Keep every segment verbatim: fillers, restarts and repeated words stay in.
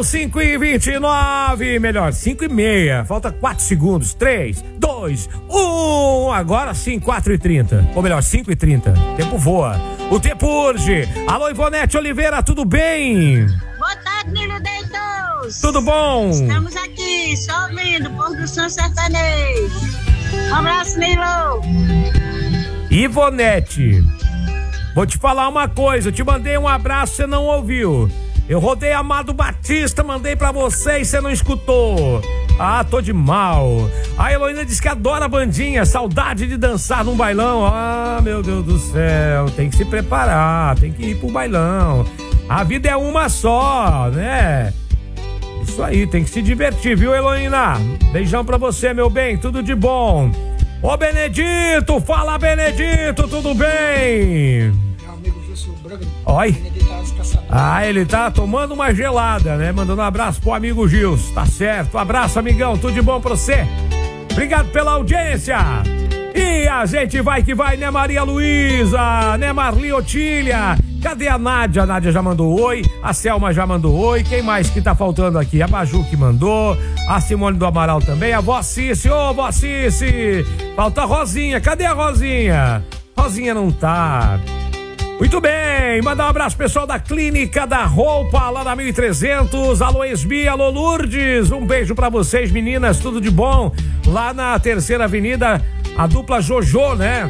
cinco e vinte e nove, melhor, cinco e meia. Falta quatro segundos. três, dois, um. Agora sim, quatro e trinta. Ou melhor, cinco e trinta. O tempo voa. O tempo urge. Alô, Ivonete Oliveira, tudo bem? Boa tarde, Nilo Deitos. Tudo bom? Estamos aqui, só ouvindo, Produção Sertanejo. Um abraço, Nilo. Ivonete, vou te falar uma coisa. Eu te mandei um abraço, você não ouviu. Eu rodei Amado Batista, mandei pra você e você não escutou. Ah, tô de mal. A Heloína disse que adora a bandinha, saudade de dançar num bailão. Ah, meu Deus do céu, tem que se preparar, tem que ir pro bailão. A vida é uma só, né? Isso aí, tem que se divertir, viu, Heloína? Beijão pra você, meu bem, tudo de bom. Ô, Benedito, fala, Benedito, tudo bem? Meu amigo Gilson Braga. Oi. Ah, ele tá tomando uma gelada, né? Mandando um abraço pro amigo Gilson, tá certo? Um abraço, amigão, tudo de bom pra você. Obrigado pela audiência. E a gente vai que vai, né, Maria Luísa, né, Marli Otília. Cadê a Nádia? A Nádia já mandou oi, a Selma já mandou oi, quem mais que tá faltando aqui? A Baju que mandou, a Simone do Amaral também, a Vó Cici, ô Vó Cici, falta a Rosinha, cadê a Rosinha? Rosinha não tá. Muito bem, mandar um abraço pessoal da Clínica da Roupa, lá na mil e trezentos, alô Esbi, alô Lourdes, um beijo pra vocês meninas, tudo de bom, lá na Terceira Avenida, a dupla Jojo, né?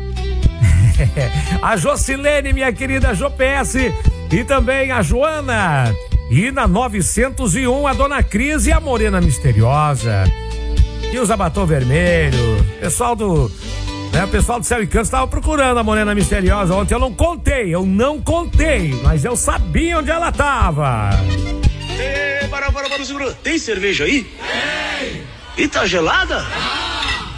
A Jocilene, minha querida Jô P S, e também a Joana, e na novecentos e um a Dona Cris e a Morena Misteriosa, e o Batom Vermelho, pessoal do... Né, o pessoal do Céu e Canto estava procurando a Morena Misteriosa ontem, eu não contei, eu não contei, mas eu sabia onde ela estava. Ê, para, para, para, segura. Tem cerveja aí? Tem. E tá gelada?